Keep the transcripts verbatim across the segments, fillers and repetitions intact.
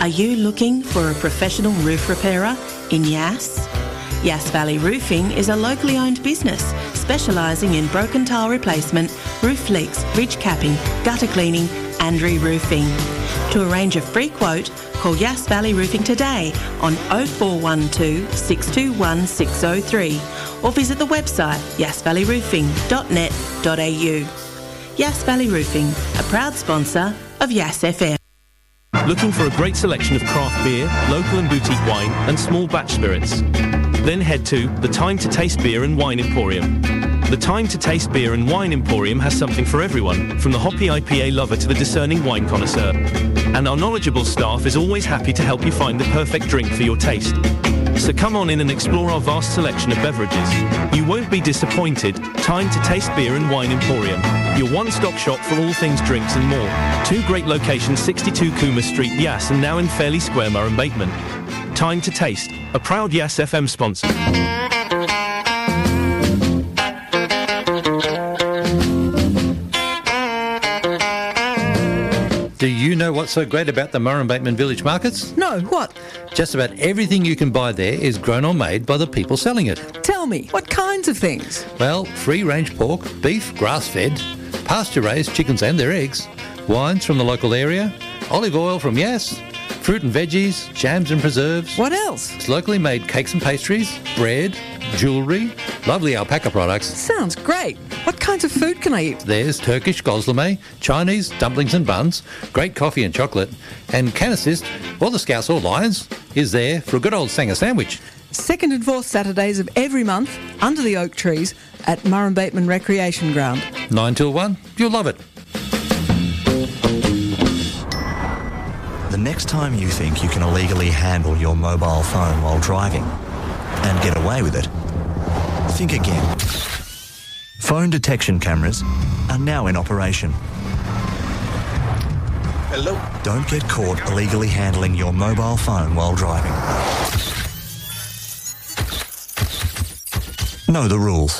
Are you looking for a professional roof repairer in Yass? Yass Valley Roofing is a locally owned business specialising in broken tile replacement, roof leaks, ridge capping, gutter cleaning and re-roofing. To arrange a free quote, call Yass Valley Roofing today on oh four one two, six two one, six oh three or visit the website yass valley roofing dot net dot a u. Yass Valley Roofing, a proud sponsor of Yass F M. Looking for a great selection of craft beer, local and boutique wine and small batch spirits? Then head to the Time to Taste Beer and Wine Emporium. The Time to Taste Beer and Wine Emporium has something for everyone, from the hoppy I P A lover to the discerning wine connoisseur. And our knowledgeable staff is always happy to help you find the perfect drink for your taste. So come on in and explore our vast selection of beverages. You won't be disappointed. Time to Taste Beer and Wine Emporium, your one-stop shop for all things drinks and more. Two great locations, sixty-two Coomer Street, Yass, and now in Fairley Square, Murrumbateman. Time to Taste, a proud Yass F M sponsor. Do you know what's so great about the Murrumbateman Village Markets? No, what? Just about everything you can buy there is grown or made by the people selling it. Tell me, what kinds of things? Well, free-range pork, beef, grass-fed, pasture-raised chickens and their eggs, wines from the local area, olive oil from Yass, fruit and veggies, jams and preserves. What else? It's locally made cakes and pastries, bread, jewellery, lovely alpaca products. Sounds great. What kinds of food can I eat? There's Turkish gozleme, Chinese dumplings and buns, great coffee and chocolate, and can assist, or the Scouts or Lions, is there for a good old Sanger sandwich. Second and fourth Saturdays of every month, under the oak trees, at Murrumbateman Recreation Ground. Nine till one, you'll love it. The next time you think you can illegally handle your mobile phone while driving and get away with it, think again. Phone detection cameras are now in operation. Hello? Don't get caught illegally handling your mobile phone while driving. Know the rules.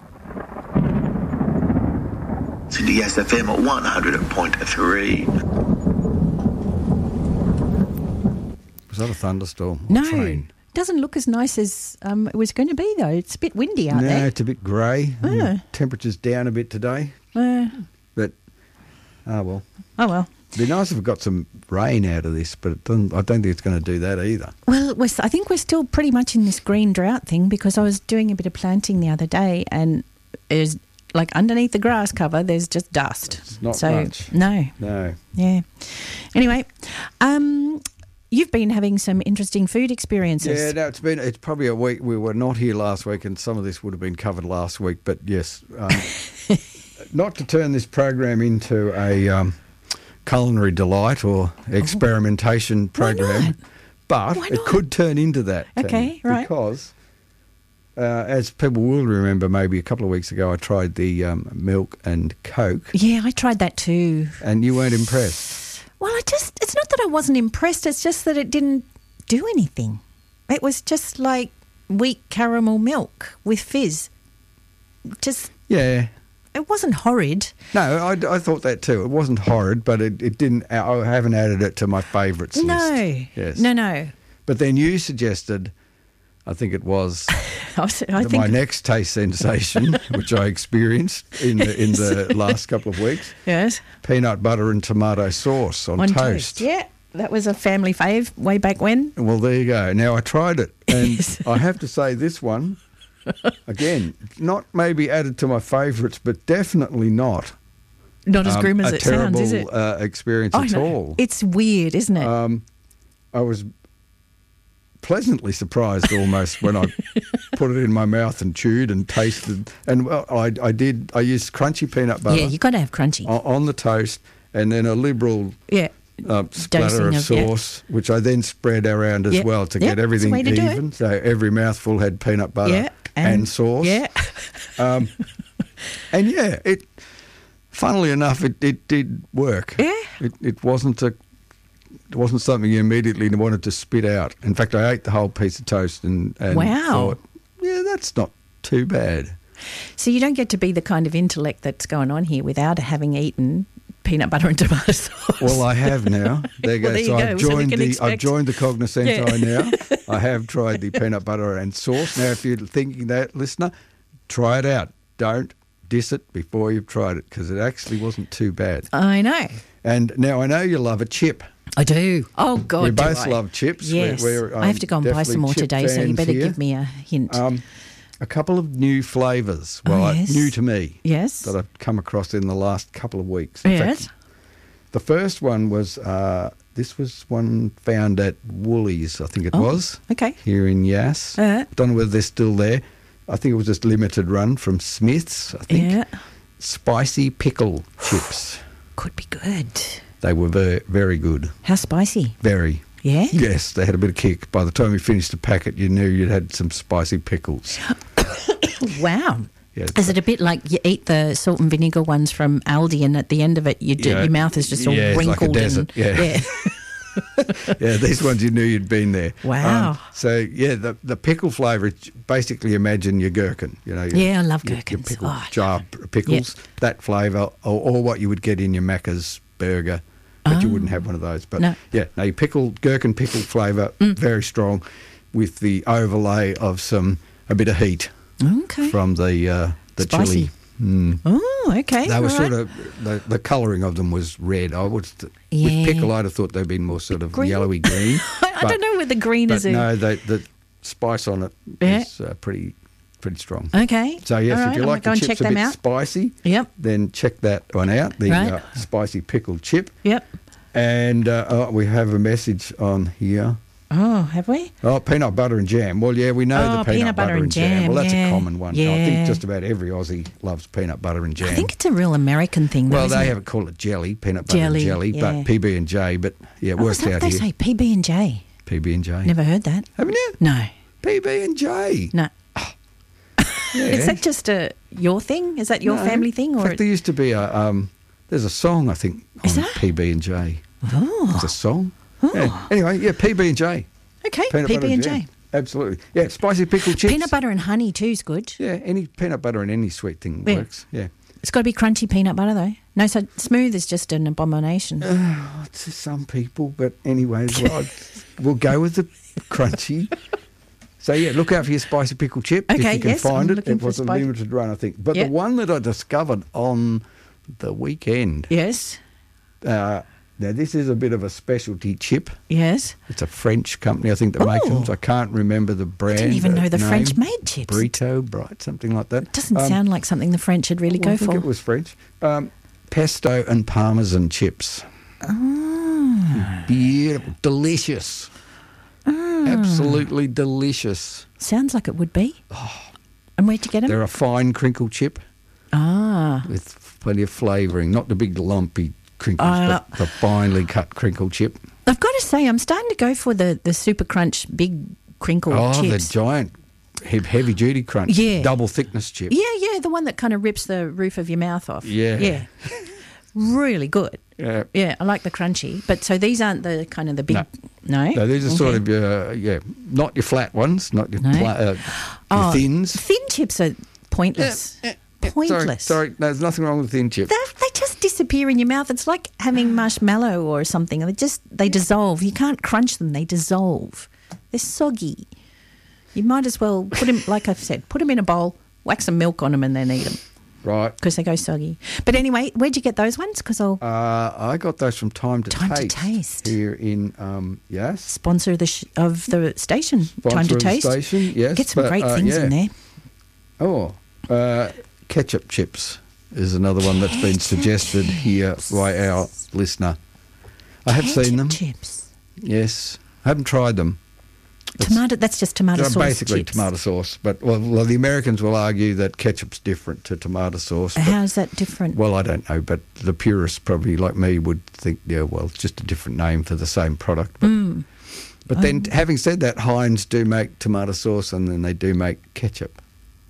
C D S F M at one hundred point three. Was that a thunderstorm? No. Train? Doesn't look as nice as um, it was going to be, though. It's a bit windy out no, there. it's a bit grey. Oh. Temperature's down a bit today. Uh, but, oh well. Oh, well. It'd be nice if we got some rain out of this, but it doesn't, I don't think it's going to do that either. Well, we're, I think we're still pretty much in this green drought thing, because I was doing a bit of planting the other day, and there's, like, underneath the grass cover, there's just dust. It's not so, much. No. No. Yeah. Anyway, um... you've been having some interesting food experiences. Yeah, no, it's been it's probably a week. We were not here last week, and some of this would have been covered last week. But yes, um, not to turn this program into a um, culinary delight or experimentation oh, program, but it could turn into that. Okay, Tanya, right. Because uh, as people will remember, maybe a couple of weeks ago, I tried the um, milk and Coke. Yeah, I tried that too. And you weren't impressed. Well, I just, it's not that I wasn't impressed, it's just that it didn't do anything. It was just like weak caramel milk with fizz. Just, yeah. It wasn't horrid. No, I, I thought that too. It wasn't horrid, but it, it didn't, I haven't added it to my favourites no. list. No, yes. no, no. But then you suggested, I think it was, I, was, I the, think my next taste sensation, which I experienced in the in the last couple of weeks. Yes. Peanut butter and tomato sauce on, on toast. toast. Yeah, that was a family fave way back when. Well, there you go. Now, I tried it, and I have to say this one, again, not maybe added to my favourites, but definitely not. Not as um, grim as a it terrible, sounds, is it? Uh, experience I at know. all. It's weird, isn't it? Um, I was pleasantly surprised almost when I put it in my mouth and chewed and tasted. And well, I, I did. I used crunchy peanut butter. Yeah, you got to have crunchy on, on the toast, and then a liberal yeah uh, splatter of, of sauce, yeah. which I then spread around as yeah. well to yeah, get everything even. So every mouthful had peanut butter yeah, and, and sauce. Yeah, um, and yeah, it. Funnily enough, it, it did work. Yeah, it it wasn't a. It wasn't something you immediately wanted to spit out. In fact, I ate the whole piece of toast and, and wow. thought, yeah, that's not too bad. So you don't get to be the kind of intellect that's going on here without having eaten peanut butter and tomato sauce. Well, I have now. There you go. Well, there you so go. I've So we joined can the expect- I've joined the cognoscenti Yeah. now. I have tried the peanut butter and sauce. Now, if you're thinking that, listener, try it out. Don't diss it before you've tried it, because it actually wasn't too bad. I know. And now I know you love a chip. I do. Oh, God, We do both I? love chips. Yes. We're, we're, I have to go and um, buy some more definitely today, chip so you fans better here. give me a hint. Um, a couple of new flavours. Well, Oh, I- yes. new to me. Yes. That I've come across in the last couple of weeks. In Yes. fact, the first one was, uh, this was one found at Woolies, I think it Oh, was. okay. Here in Yass. Uh. Don't know whether they're still there. I think it was just limited run from Smith's, I think. Yeah. Spicy pickle chips. Could be good. They were very, very good. How spicy? Very. Yeah? Yes, they had a bit of kick. By the time you finished the packet, you knew you'd had some spicy pickles. Wow. Yeah, Is it a bit like you eat the salt and vinegar ones from Aldi, and at the end of it, you do, Yeah. your mouth is just all Yeah, it's like a wrinkled? desert, and, yeah. Yeah, these ones you knew you'd been there. Wow. Um, so yeah, the the pickle flavour. Basically, imagine your gherkin. You know. Your, Yeah, I love your, your gherkins. pickle Oh, I jar of pickles. That flavour, or, or what you would get in your Macca's burger, but you wouldn't have one of those. But No. yeah, no, your pickle gherkin pickle flavour, very strong, with the overlay of some a bit of heat Okay. from the uh, the Spicy. chili. Mm. Oh, okay. They were all sort right. of the, the colouring of them was red. I would Yeah. with pickle, I'd have thought they'd been more sort of Green? yellowy green. I, I but- don't know whether green But is a... no, they, the spice on it Yeah. is uh, pretty pretty strong. Okay. So yes, All if right, you I'm like gonna the go and chips check a them bit out. spicy, Yep. then check that one out. The Right. uh, spicy pickled chip. Yep. And uh, oh, we have a message on here. Oh, have we? Oh, peanut butter and jam. Well, yeah, we know Oh, the peanut, peanut butter butter, and jam, Well, that's yeah. a common one. I Yeah. think just about every Aussie loves peanut butter and jam. I think it's a real American thing, though, well, isn't they it? haven't called it jelly, peanut butter Jelly, and jelly, yeah. but P B and J. But yeah, it Oh, works is that out what they here. say? P B and J. P B and J. Never heard that. Haven't you? No. P B and J. No. Yeah. Is that just a your thing? Is that your No. family thing? In Or fact, there used to be a um, there's a song I think on Is there? P B and J. Oh. There's a song. Yeah. Anyway, yeah, P B and J. Okay, Peanut P butter B and jam. J. Absolutely. Yeah, spicy pickled chips. Peanut butter and honey too is good. Yeah, any peanut butter and any sweet thing Yeah. works. Yeah. It's got to be crunchy peanut butter though. No, so smooth is just an abomination. Oh, to some people, but anyways, well, I'd- we'll go with the crunchy. So yeah, look out for your spicy pickle chip if Okay, you can yes, find I'm it. looking It for was a spicy- limited run, I think. But Yep. the one that I discovered on the weekend. Yes. Uh, now this is a bit of a specialty chip. Yes. It's a French company, I think, that makes them. Oh. So I can't remember the brand. didn't even uh, know the name. French made chips. Brito, Bright, something like that. Doesn't Um, sound like something the French would really well, I go think for. it was French. Um, pesto and parmesan chips. Ah. Beautiful, delicious, absolutely delicious. Sounds like it would be. And where'd you get them? They're a fine crinkle chip Ah. with plenty of flavouring, not the big lumpy crinkles, Uh, but the finely cut crinkle chip. I've got to say, I'm starting to go for the, the Super Crunch big crinkle Oh, chips. the giant, heavy duty crunch, Yeah. double thickness chip. Yeah, yeah, the one that kind of rips the roof of your mouth off. Yeah. Yeah. Really good. Yeah. Yeah, I like the crunchy. But so these aren't the kind of the big. No. No. No, these are sort Okay. of uh, yeah, not your flat ones, not your, No. pla- uh, your Oh, thins. Thin chips are pointless. Eh, eh, Pointless. Sorry, sorry, there's nothing wrong with thin chip. They they just disappear in your mouth. It's like having marshmallow or something. They just they dissolve. You can't crunch them. They dissolve. They're soggy. You might as well put them, like I've said, put them in a bowl, whack some milk on them, and then eat them Right. because they go soggy. But anyway, where'd you get those ones? Because I'll Uh, I got those from Time to Time to Taste. Taste. Here in, um, yes. sponsor the sh- of the station. Sponsor Time to of the taste. station, yes, Get some but, great uh, things yeah. in there. Oh, uh, ketchup chips is another one that's been suggested here by our listener. I have Ketchup seen them. chips. Yes. I haven't tried them. It's- Tomato. That's just tomato They're sauce. basically chips. tomato sauce, but well, well, the Americans will argue that ketchup's different to tomato sauce. But, How's that different? well, I don't know, but the purists probably like me would think, yeah, well, it's just a different name for the same product. But, Mm. but then, having said that, Heinz do make tomato sauce, and then they do make ketchup.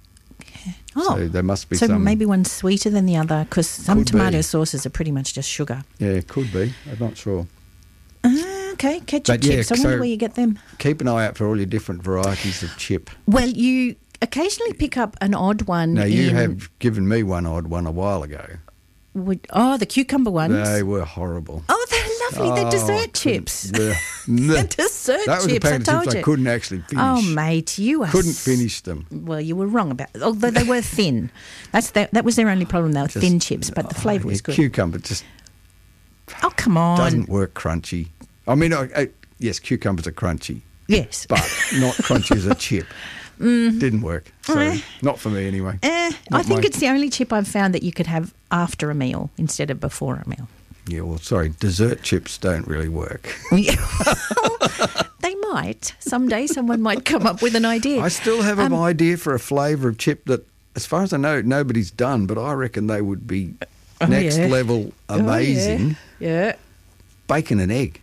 oh, So there must be so some. maybe one's sweeter than the other because some Could tomato be. sauces are pretty much just sugar. Yeah, it could be. I'm not sure. Ah, okay, ketchup But yeah, chips. I wonder so- where you get them. Keep an eye out for all your different varieties of chip. Well, you occasionally pick up an odd one. Now, you in- have given me one odd one a while ago. would. Oh, the cucumber ones. They were horrible. Oh, they're lovely. They're Oh, dessert I couldn't- chips. the- They're dessert That was a chips. I packet of told chips you. I couldn't actually finish. Oh, mate, you are Couldn't s- finish them. Well, you were wrong about. Although they were thin. That's that. That was their only problem. They were Just- thin chips, but the flavour Oh, was yeah, good. Cucumber just Oh, come on. doesn't work crunchy. I mean, I, I, yes, cucumbers are crunchy, Yes. but not crunchy as a chip. Didn't work. So Eh. not for me anyway. Eh, I Not think my- it's the only chip I've found that you could have after a meal instead of before a meal. Yeah, well, sorry, dessert chips don't really work. They might. Someday someone might come up with an idea. I still have Um, an idea for a flavour of chip that, as far as I know, nobody's done, but I reckon they would be Oh, next yeah. level amazing. Oh, yeah. yeah. Bacon and egg.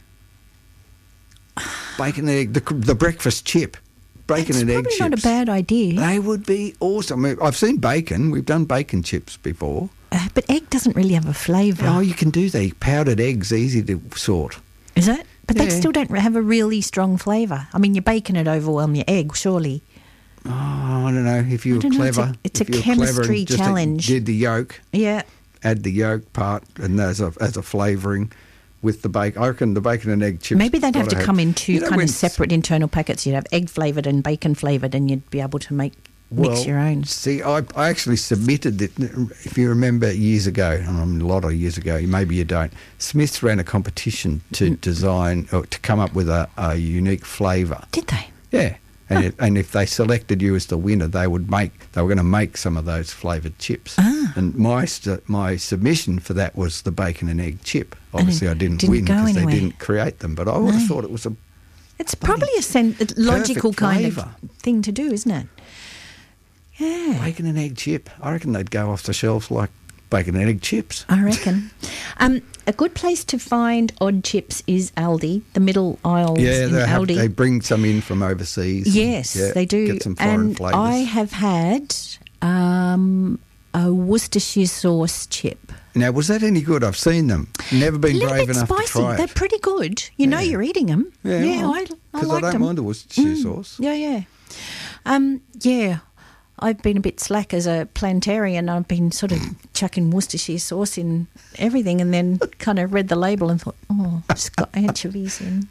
Bacon and egg, the, the breakfast chip. Bacon It's and egg probably chips. not a bad idea. They would be awesome. I mean, I've seen bacon. We've done bacon chips before. Uh, but egg doesn't really have a flavour. Oh, you can do that. Powdered eggs, easy to sort. Is it? But they Yeah. still don't have a really strong flavour. I mean, your bacon would overwhelm your egg, surely. Oh, I don't know. If you I were don't know, it's a- clever. it's if a you were clever and chemistry just challenge. Did the yolk, Yeah. add the yolk part, and as a as a flavouring with the bacon. I reckon the bacon and egg chips. Maybe they'd have gotta to come in two You know kind when of separate internal packets. You'd have egg flavoured and bacon flavoured, and you'd be able to make mix Well, your own. See, I, I actually submitted it, if you remember years ago, and I mean, a lot of years ago, maybe you don't, Smiths ran a competition to Mm-hmm. design, or to come up with a, a unique flavour. Did they? Yeah. And, it, and if they selected you as the winner, they would make, they were going to make some of those flavoured chips. Ah. And my st- my submission for that was the bacon and egg chip. Obviously, it I didn't, didn't win go because they anywhere. didn't create them, but I would have No. thought it was a It's probably a sen- a logical kind flavour. of thing to do, isn't it? Yeah, bacon and egg chip. I reckon they'd go off the shelves like bacon and egg chips. I reckon. um, a good place to find odd chips is Aldi, the middle aisles Yeah, in they, have, Aldi. they bring some in from overseas. Yes, Yeah, they do. Get some foreign and flavours. I have had um, a Worcestershire sauce chip. Now, was that any good? I've seen them. Never A been little brave bit enough spicy. to try They're it. pretty good. You know Yeah. you're eating them. Yeah, yeah well, I, I Because I, like don't them. mind the Worcestershire Mm, sauce. Yeah, yeah. Um, yeah, I've been a bit slack as a plantarian. I've been sort of chucking Worcestershire sauce in everything and then kind of read the label and thought, oh, it's got anchovies in.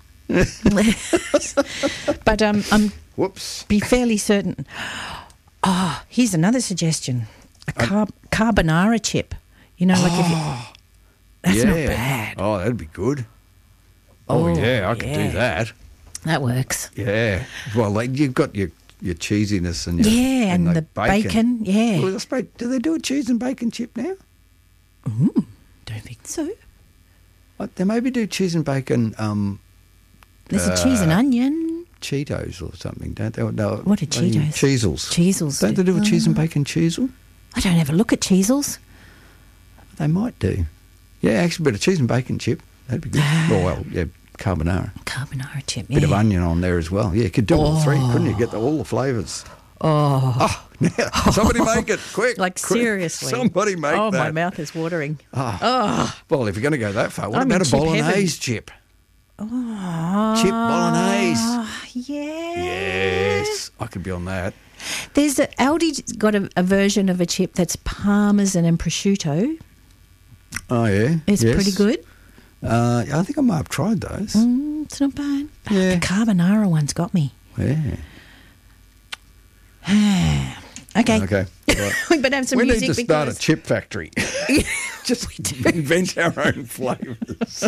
But um, I'm Whoops. be fairly certain. Oh, here's another suggestion. A car- carbonara chip. You know, like if you... That's yeah. not bad. Oh, that'd be good. Oh, Oh, yeah, I could yeah. do that. That works. Yeah. Well, like, you've got your, your cheesiness and your, Yeah, and the bacon, yeah. Well, I suppose, do they do a cheese and bacon chip now? Don't think so. Uh, They maybe do cheese and bacon um, There's a cheese and Uh, onion. Cheetos or something, don't they? No, What are I mean, Cheetos? Cheezels. Cheezels. Don't they do a cheese and Oh. bacon cheesel? I don't ever look at cheesels. They might do. Yeah, actually, but a cheese and bacon chip, that'd be good. Oh, well, yeah, carbonara. Carbonara chip, Bit yeah. of onion on there as well. Yeah, you could do all three, couldn't you? Get the, all the flavours. Oh, Oh, now, somebody make it, quick. like quick. seriously. Somebody make Oh, that. my mouth is watering. Ah. Well, if you're going to go that far, what I'm in about a chip bolognese heaven. chip? Oh, Chip bolognese. yes. Yes, I could be on that. There's a, Aldi's got a, a version of a chip that's parmesan and prosciutto. Oh, yeah. It's yes. pretty good. Uh, I think I might have tried those. Mm, it's not bad. But Yeah. The carbonara one's got me. Yeah. Okay. Okay. Right. We better have some we music need to start a because chip factory. Just invent our own flavours.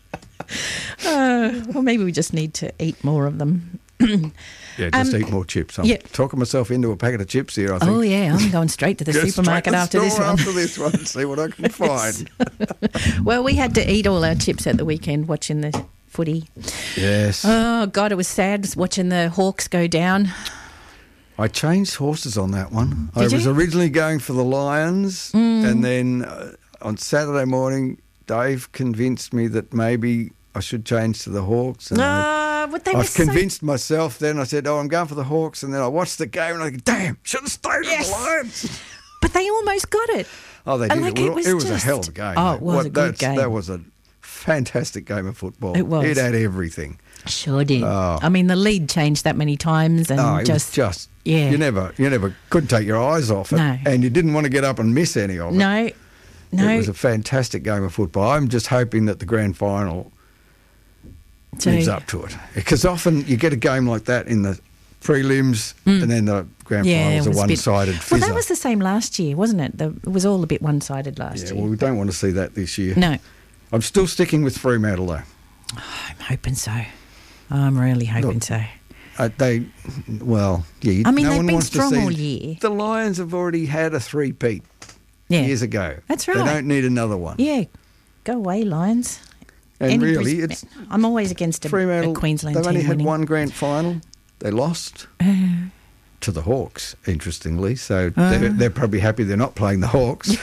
uh, well, maybe we just need to eat more of them. Yeah, just Um, eat more chips. I'm yeah. talking myself into a packet of chips here, I think. Oh yeah, I'm going straight to the Just supermarket straight to after the this store one. After this one, and see what I can find. Well, we had to eat all our chips at the weekend watching the footy. Yes. Oh God, it was sad watching the Hawks go down. I changed horses on that one. I Did was you? Mm. originally going for the Lions, and then uh, on Saturday morning, Dave convinced me that maybe I should change to the Hawks. And I, Ah, but they were I've so convinced myself then. I said, oh, I'm going for the Hawks. And then I watched the game and I go, damn, should have stayed Yes. with the Lions. But they almost got it. Oh, they And, did. like, it it was, was it was just- a hell of a game. Oh, mate. it was a good that's- game. That was a fantastic game of football. It was. It had everything. Sure did. Oh. I mean, the lead changed that many times, and Oh, it just was just, yeah. you never, you never could take your eyes off it. No. And you didn't want to get up and miss any of it. no. No. It was a fantastic game of football. I'm just hoping that the grand final So- lives up to it. Because often you get a game like that in the prelims and then the grand Yeah, finals it are was a bit- one-sided Well, fizzer. that was the same last year, wasn't it? The, it was all a bit one-sided last yeah, year. well, we don't want to see that this year. No, I'm still sticking with Fremantle, though. I'm hoping so. I'm really hoping Look, so. Uh, they, well, yeah. you- I mean, no they've one been wants to strong see- all year. The Lions have already had a three-peat Yeah, years ago. That's They right. don't need another one. Yeah, go away, Lions. And Any really, Brisbane- it's I'm always against a, Fremantle. a Queensland They've team only had winning. one grand final. They lost to the Hawks, interestingly. So Uh. they're, they're probably happy they're not playing the Hawks.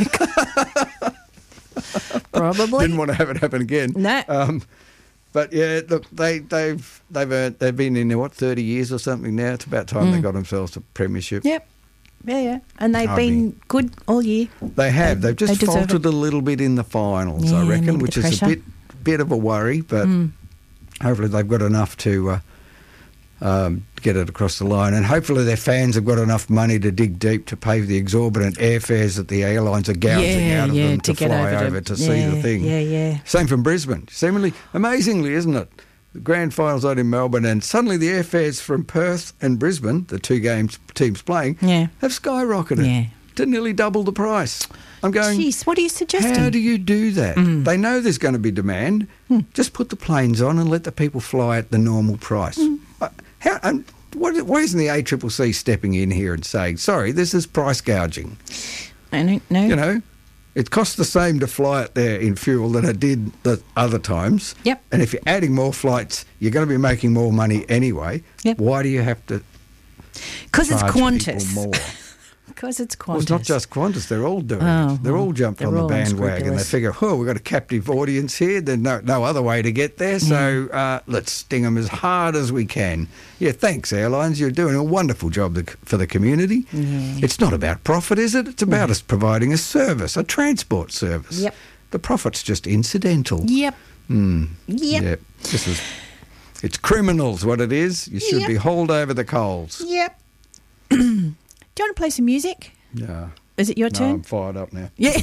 Probably. Didn't want to have it happen again. No. Um, but yeah, look, they they've they've earned, they've been in there what thirty years or something now. It's about time they got themselves a premiership. Yep. Yeah, yeah. And they've I been mean- good all year. They have. They- They've just they deserve faltered a little bit in the finals, I Yeah, reckon, maybe which the is a pressure. bit bit of a worry. But hopefully they've got enough to uh, um, get it across the line, and hopefully their fans have got enough money to dig deep to pay for the exorbitant airfares that the airlines are gouging Yeah, out of yeah, them to to, get fly over to- over to see yeah, the thing. yeah, yeah. Same from Brisbane. Seemingly, amazingly, isn't it? The grand finals out in Melbourne, and suddenly the airfares from Perth and Brisbane, the two games teams playing, Yeah. have skyrocketed Yeah. to nearly double the price. I'm going, Jeez, what are you suggesting? how do you do that? Mm. They know there's going to be demand. Just put the planes on and let the people fly at the normal price. Mm. Uh, How? Um, what, why isn't the A C C C stepping in here and saying, sorry, this is price gouging? I don't know. You know, it costs the same to fly it there in fuel than it did the other times. Yep. And if you're adding more flights, you're going to be making more money anyway. Yep. Why do you have to Because it's charge Qantas. people more? Because it's Qantas. Well, it's not just Qantas. They're all doing Oh, it. They're well, all jumped they're on the all bandwagon. They unscrupulous. figure, oh, we've got a captive audience here. There's no, no other way to get there, so uh, let's sting them as hard as we can. Yeah, thanks, airlines. You're doing a wonderful job to, for the community. Yeah. It's not about profit, is it? It's about us providing a service, a transport service. Yep. The profit's just incidental. Yep. Mm. Yep. Yep. This is, it's criminals, what it is. You should Yep. be hauled over the coals. Yep. Do you want to play some music? Yeah. Is it your No, turn? I'm fired up now. Yeah.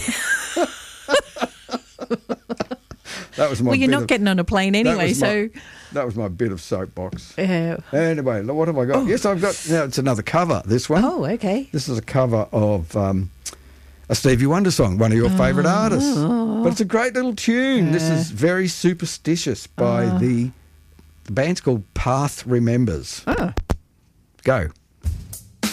That was my Well, you're bit not of- getting on a plane that anyway, was so. my- that was my bit of soapbox. Uh, Anyway, look, what have I got? Yes, I've got. Now it's another cover. This one. oh, okay. This is a cover of um, a Stevie Wonder song, one of your favourite artists. But it's a great little tune. This is Very Superstitious by the, the band's called Path Remembers. Oh. Go.